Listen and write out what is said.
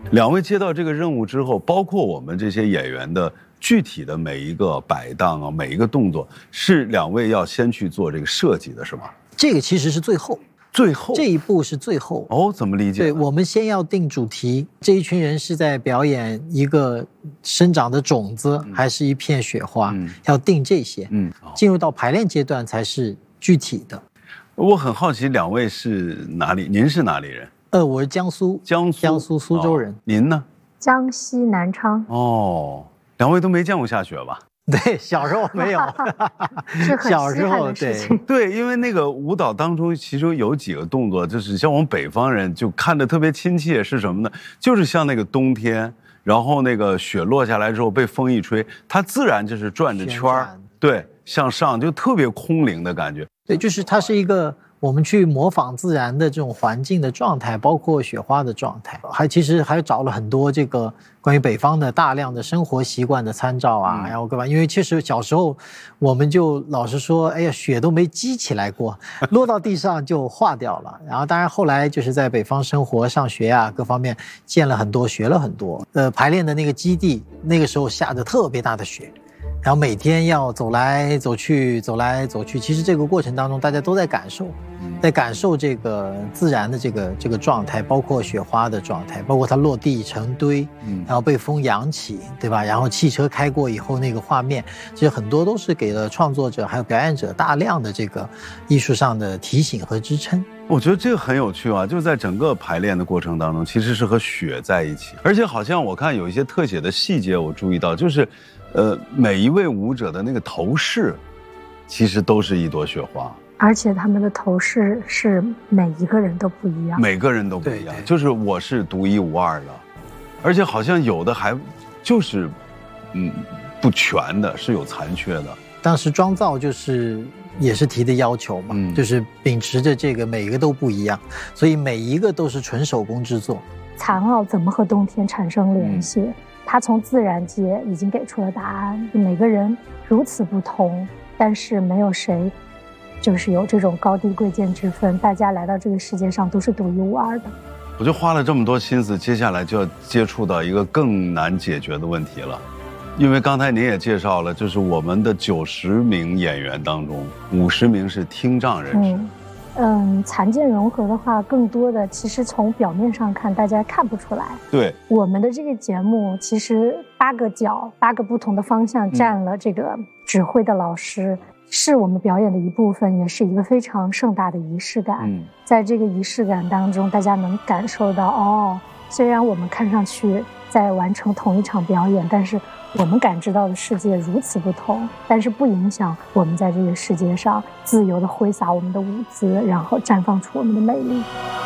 两位接到这个任务之后，包括我们这些演员的具体的每一个摆档啊，每一个动作，是两位要先去做这个设计的，是吗？ 这个其实是最后。 最后这一步是最后哦，怎么理解？ 对，我们先要定主题，这一群人是在表演一个生长的种子，还是一片雪花？要定这些。进入到排练阶段才是具体的。 我很好奇，两位是哪里？您是哪里人？ 我是江苏苏州人。 您呢？ 江西南昌。 哦，两位都没见过下雪吧？ 对，小时候没有， 小时候对，因为那个舞蹈当中，其中有几个动作，就是像我们北方人就看着特别亲切，是什么呢？就是像那个冬天，然后那个雪落下来之后被风一吹，它自然就是转着圈儿，对，向上就特别空灵的感觉。 对，就是它是一个我们去模仿自然的这种环境的状态，包括雪花的状态，其实还找了很多这个关于北方的大量的生活习惯的参照啊，然后干嘛？因为确实小时候我们就老是说，哎呀，雪都没积起来过，落到地上就化掉了。然后当然后来就是在北方生活、上学啊各方面见了很多，学了很多。排练的那个基地，那个时候下着特别大的雪。然后每天要走来走去，走来走去，其实这个过程当中大家都在感受这个自然的这个状态，包括雪花的状态，包括它落地成堆，然后被风扬起，对吧？然后汽车开过以后那个画面，其实很多都是给了创作者还有表演者大量的这个艺术上的提醒和支撑。 我觉得这个很有趣啊，就在整个排练的过程当中，其实是和雪在一起，而且好像我看有一些特写的细节，我注意到就是。每一位舞者的那个头饰，其实都是一朵雪花， 而且他们的头饰是每一个人都不一样， 每个人都不一样，就是我是独一无二的，而且好像有的还就是，不全的，是有残缺的。 当时妆造也是提的要求嘛，就是秉持着这个每一个都不一样，所以每一个都是纯手工制作。 残奥怎么和冬天产生联系？他从自然界已经给出了答案，每个人如此不同，但是没有谁就是有这种高低贵贱之分，大家来到这个世界上都是独一无二的。 我就花了这么多心思，接下来就要接触到一个更难解决的问题了，因为刚才您也介绍了，就是我们的90名演员当中，50名是听障人士。 残健融合的话，更多的其实从表面上看，大家看不出来。 对， 我们的这个节目其实8个角，8个不同的方向占了这个指挥的老师，是我们表演的一部分，也是一个非常盛大的仪式感。在这个仪式感当中，大家能感受到，虽然我们看上去在完成同一场表演，但是我们感知到的世界如此不同，但是不影响我们在这个世界上自由地挥洒我们的舞姿，然后绽放出我们的魅力。